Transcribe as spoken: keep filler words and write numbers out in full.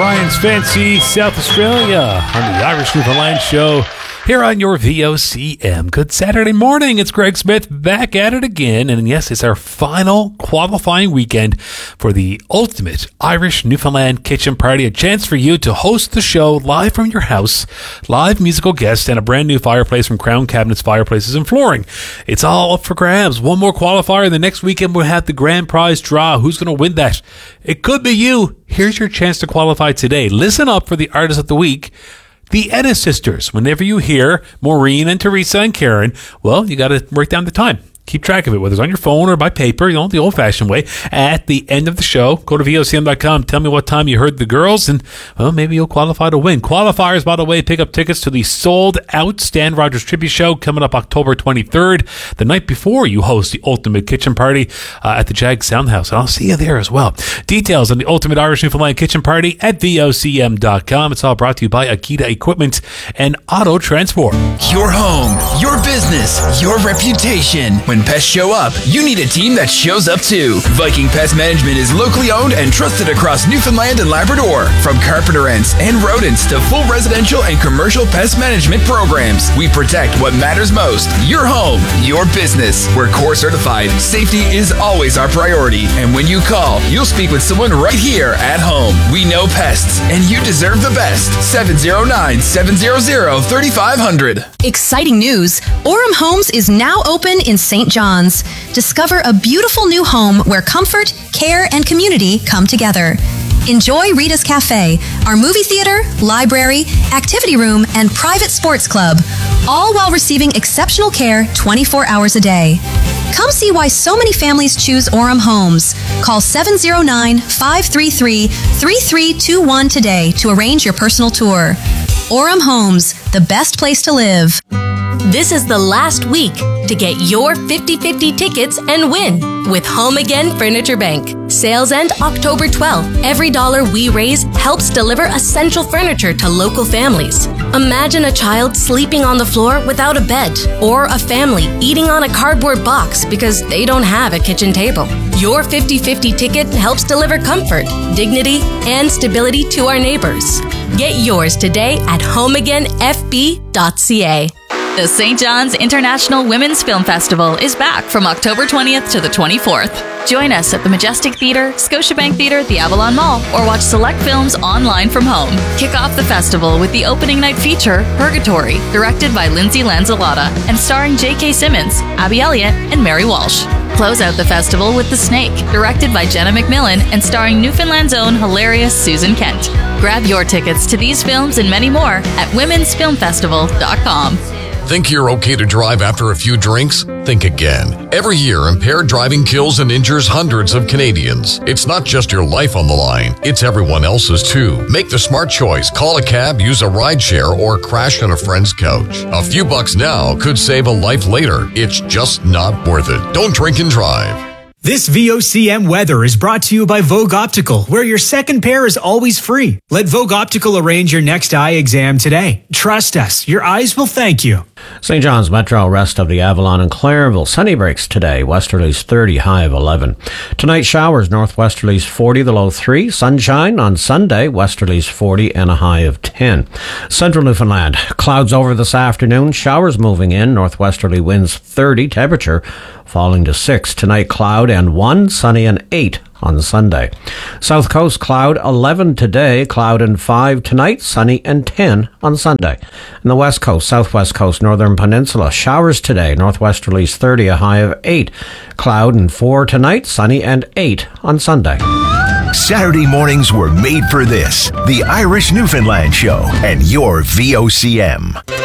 Brian's Fancy, South Australia, on the Irish Newfoundland Show, here on your V O C M. Good Saturday morning. It's Greg Smith back at it again. And yes, it's our final qualifying weekend for the ultimate Irish Newfoundland Kitchen Party. A chance for you to host the show live from your house, live musical guests, and a brand new fireplace from Crown Cabinets Fireplaces and Flooring. It's all up for grabs. One more qualifier. The next weekend we'll have the grand prize draw. Who's going to win that? It could be you. Here's your chance to qualify today. Listen up for the Artist of the Week. The Ennis sisters. Whenever you hear Maureen and Teresa and Karen, well, you got to write down the time. Keep track of it, whether it's on your phone or by paper, you know, the old-fashioned way. At the end of the show, go to V O C M dot com. Tell me what time you heard the girls, and, well, maybe you'll qualify to win. Qualifiers, by the way, pick up tickets to the sold-out Stan Rogers Tribute Show coming up October twenty-third, the night before you host the Ultimate Kitchen Party uh, at the Jag Soundhouse. And I'll see you there as well. Details on the Ultimate Irish Newfoundland Kitchen Party at V O C M dot com. It's all brought to you by Akita Equipment and Auto Transport. Your home, your business, your reputation. When pests show up, you need a team that shows up too. Viking Pest Management is locally owned and trusted across Newfoundland and Labrador. From carpenter ants and rodents to full residential and commercial pest management programs, we protect what matters most. Your home, your business. We're core certified. Safety is always our priority. And when you call, you'll speak with someone right here at home. We know pests, and you deserve the best. seven oh nine, seven hundred, thirty-five hundred. Exciting news! Orem Homes is now open in Saint John's. Discover a beautiful new home where comfort, care, and community come together. Enjoy Rita's Cafe, our movie theater, library, activity room, and private sports club, all while receiving exceptional care twenty-four hours a day. Come see why so many families choose Orem Homes. Call seven oh nine, five three three, three three two one today to arrange your personal tour. Orem Homes, the best place to live. This is the last week to get your fifty-fifty tickets and win with Home Again Furniture Bank. Sales end October twelfth. Every dollar we raise helps deliver essential furniture to local families. Imagine a child sleeping on the floor without a bed, or a family eating on a cardboard box because they don't have a kitchen table. Your fifty-fifty ticket helps deliver comfort, dignity, and stability to our neighbors. Get yours today at home again f b dot c a. The Saint John's International Women's Film Festival is back from October twentieth to the twenty-fourth. Join us at the Majestic Theatre, Scotiabank Theatre, the Avalon Mall, or watch select films online from home. Kick off the festival with the opening night feature, Purgatory, directed by Lindsay Lanzalotta and starring J K. Simmons, Abby Elliott, and Mary Walsh. Close out the festival with The Snake, directed by Jenna McMillan and starring Newfoundland's own hilarious Susan Kent. Grab your tickets to these films and many more at womens film festival dot com. Think you're okay to drive after a few drinks? Think again. Every year, impaired driving kills and injures hundreds of Canadians. It's not just your life on the line, it's everyone else's too. Make the smart choice. Call a cab, use a rideshare, or crash on a friend's couch. A few bucks now could save a life later. It's just not worth it. Don't drink and drive. This V O C M weather is brought to you by Vogue Optical, where your second pair is always free. Let Vogue Optical arrange your next eye exam today. Trust us, your eyes will thank you. Saint John's Metro, rest of the Avalon and Clairville. Sunny breaks today, westerlies thirty, high of eleven. Tonight showers, northwesterlies forty, the low three. Sunshine on Sunday, westerlies forty and a high of ten. Central Newfoundland, clouds over this afternoon, showers moving in, northwesterly winds thirty, temperature falling to six. Tonight cloud and one, sunny and eight on Sunday. South Coast, cloud eleven today, cloud and five tonight, sunny and ten on Sunday. And the West Coast, Southwest Coast, Northern Peninsula, showers today, northwesterlies thirty, a high of eight, cloud and four tonight, sunny and eight on Sunday. Saturday mornings were made for this, the Irish Newfoundland Show, and your V O C M.